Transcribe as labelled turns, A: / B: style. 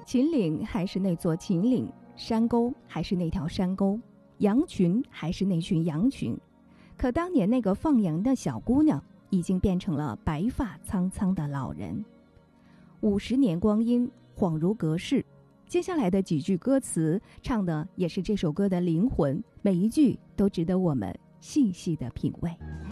A: 秦岭还是那座秦岭，山沟还是那条山沟，羊群还是那群羊群。可当年那个放羊的小姑娘，已经变成了白发苍苍的老人。50年光阴，恍如隔世。接下来的几句歌词，唱的也是这首歌的灵魂，每一句都值得我们细细的品味。